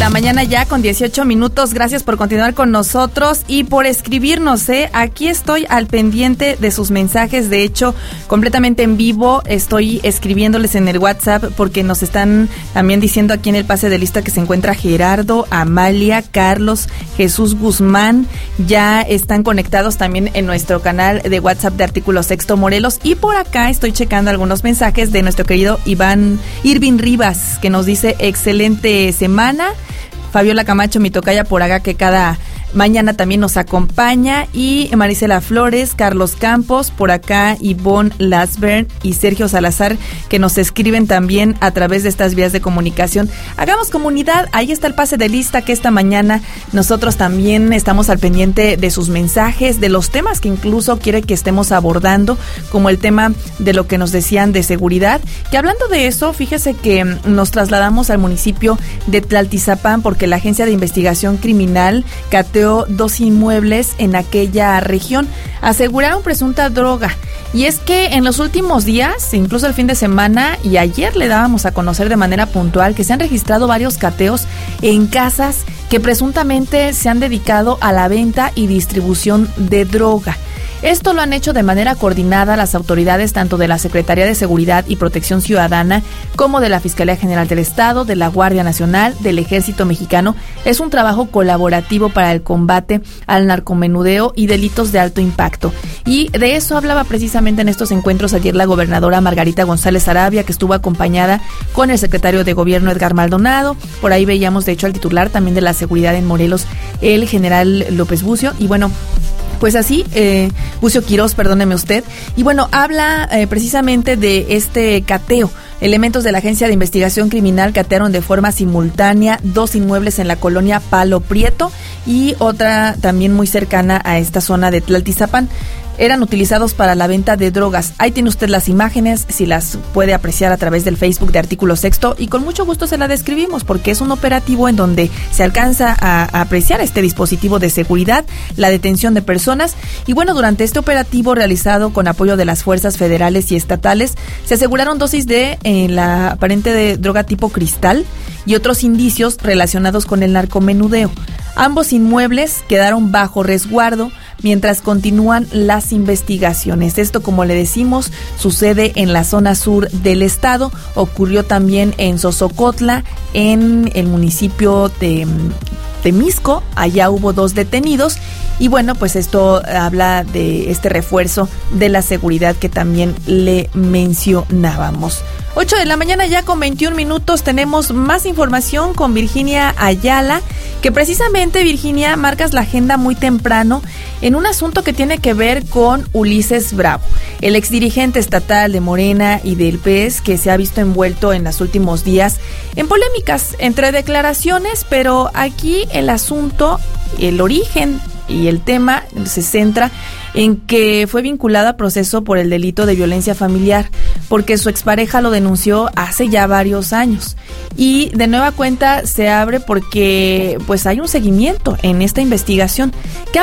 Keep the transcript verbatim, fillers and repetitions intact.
la mañana ya con dieciocho minutos. Gracias por continuar con nosotros y por escribirnos, ¿eh? Aquí estoy al pendiente de sus mensajes. De hecho, completamente en vivo estoy escribiéndoles en el WhatsApp porque nos están también diciendo aquí en el pase de lista que se encuentra Gerardo, Amalia, Carlos, Jesús Guzmán. Ya están conectados también en nuestro canal de WhatsApp de Artículo Sexto Morelos. Y por acá estoy checando algunos mensajes de nuestro querido Iván Irving Rivas, que nos dice excelente semana. Fabiola Camacho, mi tocaya por acá, que cada mañana también nos acompaña, y Marisela Flores, Carlos Campos, por acá Ivonne Lasbern y Sergio Salazar, que nos escriben también a través de estas vías de comunicación. Hagamos comunidad, ahí está el pase de lista, que esta mañana nosotros también estamos al pendiente de sus mensajes, de los temas que incluso quiere que estemos abordando, como el tema de lo que nos decían de seguridad. Que hablando de eso, fíjese que nos trasladamos al municipio de Tlaltizapán porque la Agencia de Investigación Criminal cateó dos inmuebles en aquella región. Aseguraron presunta droga. Y es que en los últimos días, incluso el fin de semana y ayer, le dábamos a conocer de manera puntual que se han registrado varios cateos en casas que presuntamente se han dedicado a la venta y distribución de droga. Esto lo han hecho de manera coordinada las autoridades tanto de la Secretaría de Seguridad y Protección Ciudadana como de la Fiscalía General del Estado, de la Guardia Nacional, del Ejército Mexicano. Es un trabajo colaborativo para el combate al narcomenudeo y delitos de alto impacto. Y de eso hablaba precisamente en estos encuentros ayer la gobernadora Margarita González Arabia, que estuvo acompañada con el secretario de Gobierno Edgar Maldonado. Por ahí veíamos de hecho al titular también de la seguridad en Morelos, el general López Bucio. Y bueno, pues así, eh, Bucio Quirós, perdóneme usted. Y bueno, habla eh, precisamente de este cateo. Elementos de la Agencia de Investigación Criminal catearon de forma simultánea dos inmuebles en la colonia Palo Prieto y otra también muy cercana a esta zona de Tlaltizapán. Eran utilizados para la venta de drogas. Ahí tiene usted las imágenes, si las puede apreciar a través del Facebook de Artículo Sexto, y con mucho gusto se la describimos porque es un operativo en donde se alcanza a, a apreciar este dispositivo de seguridad, la detención de personas. Y bueno, durante este operativo realizado con apoyo de las fuerzas federales y estatales, se aseguraron dosis de eh, la aparente de droga tipo cristal y otros indicios relacionados con el narcomenudeo. Ambos inmuebles quedaron bajo resguardo mientras continúan las investigaciones. Esto, como le decimos, sucede en la zona sur del estado. Ocurrió también en Sosocotla, en el municipio de Temisco. Allá hubo dos detenidos. Y bueno, pues esto habla de este refuerzo de la seguridad que también le mencionábamos. ocho de la mañana ya con veintiún minutos, tenemos más información con Virginia Ayala, que precisamente, Virginia, marcas la agenda muy temprano en un asunto que tiene que ver con Ulises Bravo, el exdirigente estatal de Morena y del P E S, que se ha visto envuelto en los últimos días en polémicas entre declaraciones, pero aquí el asunto, el origen y el tema se centra en que fue vinculado a proceso por el delito de violencia familiar, porque su expareja lo denunció hace ya varios años. Y de nueva cuenta se abre porque pues hay un seguimiento en esta investigación. ¿Qué